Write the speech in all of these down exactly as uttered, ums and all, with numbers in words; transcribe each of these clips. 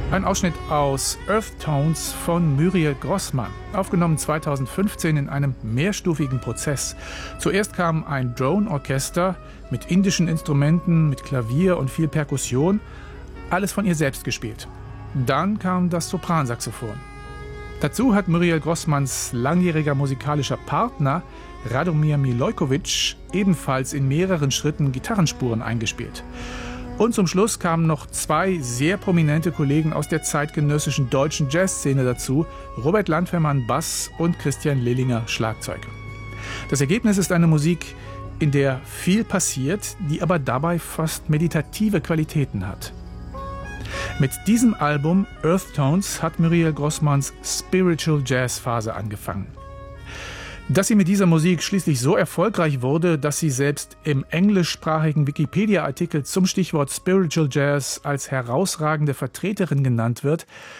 Ein Ausschnitt aus Earth Tones von Muriel Grossmann, aufgenommen zweitausendfünfzehn in einem mehrstufigen Prozess. Zuerst kam ein Drone-Orchester mit indischen Instrumenten, mit Klavier und viel Perkussion, alles von ihr selbst gespielt. Dann kam das Sopransaxophon. Dazu hat Muriel Grossmanns langjähriger musikalischer Partner Radomir Milojkovic ebenfalls in mehreren Schritten Gitarrenspuren eingespielt. Und zum Schluss kamen noch zwei sehr prominente Kollegen aus der zeitgenössischen deutschen Jazzszene dazu, Robert Landfermann Bass und Christian Lillinger Schlagzeug. Das Ergebnis ist eine Musik, in der viel passiert, die aber dabei fast meditative Qualitäten hat. Mit diesem Album Earth Tones hat Muriel Grossmanns Spiritual Jazz Phase angefangen. Dass sie mit dieser Musik schließlich so erfolgreich wurde, dass sie selbst im englischsprachigen Wikipedia-Artikel zum Stichwort Spiritual Jazz als herausragende Vertreterin genannt wird,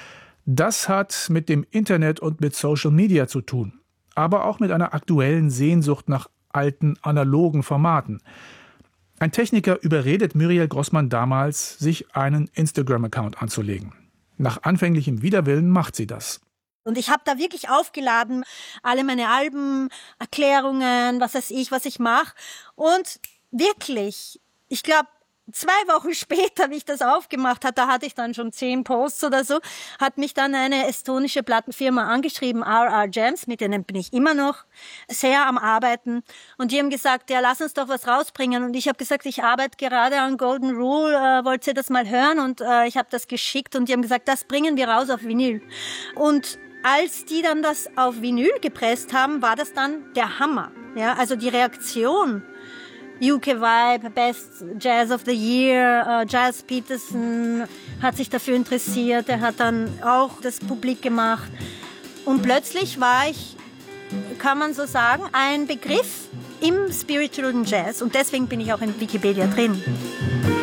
das hat mit dem Internet und mit Social Media zu tun, aber auch mit einer aktuellen Sehnsucht nach alten, analogen Formaten. Ein Techniker überredet Muriel Grossmann damals, sich einen Instagram-Account anzulegen. Nach anfänglichem Widerwillen macht sie das. Und ich habe da wirklich aufgeladen, alle meine Alben, Erklärungen, was weiß ich, was ich mache. Und wirklich, ich glaube, zwei Wochen später, wie ich das aufgemacht habe, da hatte ich dann schon zehn Posts oder so, hat mich dann eine estonische Plattenfirma angeschrieben, R R Gems, mit denen bin ich immer noch sehr am Arbeiten. Und die haben gesagt, ja, lass uns doch was rausbringen. Und ich habe gesagt, ich arbeite gerade an Golden Rule, äh, wollt ihr das mal hören? Und äh, ich habe das geschickt und die haben gesagt, das bringen wir raus auf Vinyl. Und als die dann das auf Vinyl gepresst haben, war das dann der Hammer. Ja, also die Reaktion. U K Vibe, Best Jazz of the Year, uh, Giles Peterson hat sich dafür interessiert, er hat dann auch das publik gemacht. Und plötzlich war ich, kann man so sagen, ein Begriff im spirituellen Jazz. Und deswegen bin ich auch in Wikipedia drin.